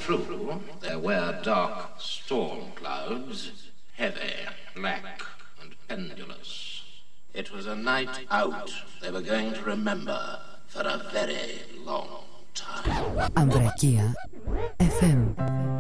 true, there were dark storm clouds, heavy, black, and pendulous. It was a night out they were going to remember for a very long time. Ambrakia FM.